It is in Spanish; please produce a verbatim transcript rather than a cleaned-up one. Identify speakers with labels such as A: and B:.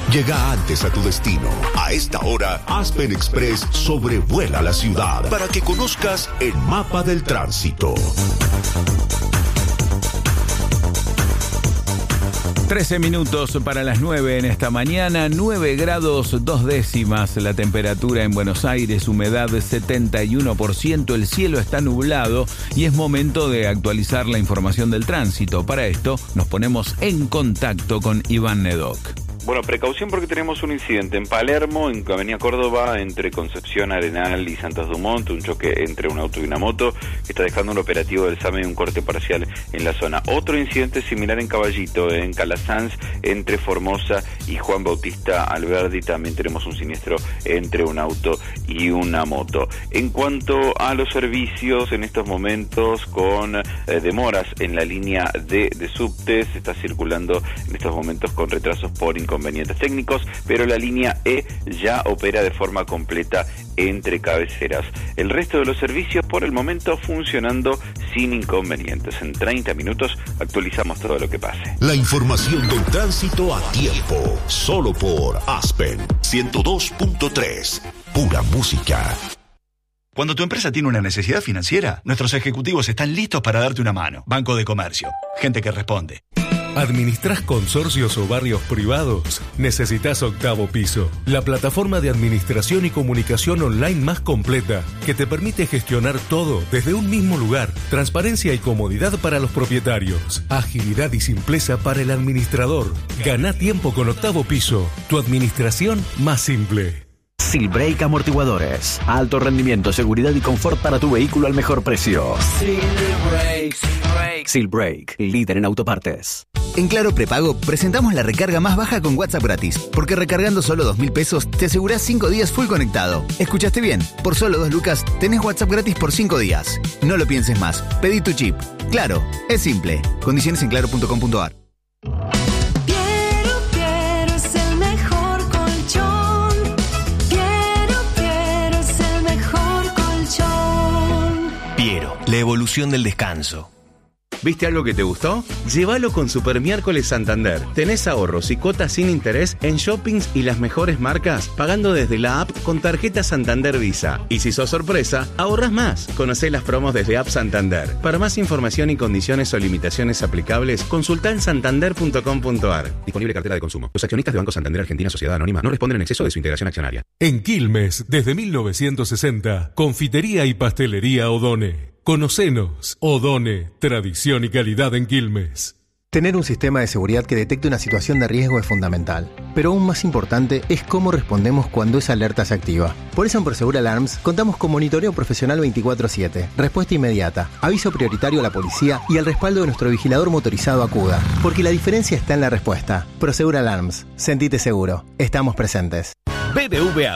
A: Llega antes a tu destino. A esta hora, Aspen Express sobrevuela la ciudad para que conozcas el mapa del tránsito.
B: trece minutos para las nueve en esta mañana, nueve grados dos décimas la temperatura en Buenos Aires, humedad setenta y uno por ciento, el cielo está nublado y es momento de actualizar la información del tránsito. Para esto nos ponemos en contacto con Iván Nedoc.
C: Bueno, precaución porque tenemos un incidente en Palermo, en Avenida Córdoba, entre Concepción, Arenal y Santos Dumont, un choque entre un auto y una moto que está dejando un operativo del SAME y un corte parcial en la zona. Otro incidente similar en Caballito, en Calasanz, entre Formosa y Juan Bautista Alberdi, también tenemos un siniestro entre un auto y una moto. En cuanto a los servicios, en estos momentos con eh, demoras en la línea D de subte, se está circulando en estos momentos con retrasos por inconvenientes inconvenientes técnicos, pero la línea E ya opera de forma completa entre cabeceras. El resto de los servicios por el momento funcionando sin inconvenientes. En treinta minutos actualizamos todo lo que pase.
A: La información del tránsito a tiempo, solo por Aspen ciento dos punto tres, pura música.
D: Cuando tu empresa tiene una necesidad financiera, nuestros ejecutivos están listos para darte una mano. Banco de Comercio, gente que responde.
E: ¿Administrás consorcios o barrios privados? Necesitas Octavo Piso, la plataforma de administración y comunicación online más completa que te permite gestionar todo desde un mismo lugar. Transparencia y comodidad para los propietarios. Agilidad y simpleza para el administrador. Gana tiempo con Octavo Piso, tu administración más simple.
F: Silbrake Amortiguadores. Alto rendimiento, seguridad y confort para tu vehículo al mejor precio. Silbrake, Silbrake. Silbrake, líder en autopartes.
G: En Claro Prepago presentamos la recarga más baja con WhatsApp gratis, porque recargando solo dos mil pesos te asegurás cinco días full conectado. ¿Escuchaste bien? Por solo dos lucas tenés WhatsApp gratis por cinco días. No lo pienses más. Pedí tu chip. Claro, es simple. Condiciones en claro punto com punto a r.
H: La evolución del descanso. ¿Viste algo que te gustó? Llévalo con Super Miércoles Santander. Tenés ahorros y cuotas sin interés en shoppings y las mejores marcas, pagando desde la app con tarjeta Santander Visa. Y si sos sorpresa, ahorras más. Conocé las promos desde App Santander. Para más información y condiciones o limitaciones aplicables, consultá en santander punto com punto a r. Disponible cartera de consumo. Los accionistas de Banco Santander Argentina Sociedad Anónima no responden en exceso de su integración accionaria.
E: En Quilmes, desde mil novecientos sesenta, confitería y pastelería Odone. Conocenos. Odone, tradición y calidad en Quilmes.
I: Tener un sistema de seguridad que detecte una situación de riesgo es fundamental, pero aún más importante es cómo respondemos cuando esa alerta se activa. Por eso en Prosegur Alarms contamos con monitoreo profesional veinticuatro siete, respuesta inmediata, aviso prioritario a la policía y el respaldo de nuestro vigilador motorizado Acuda, porque la diferencia está en la respuesta. Prosegur Alarms, sentite seguro, estamos presentes.
J: B B V A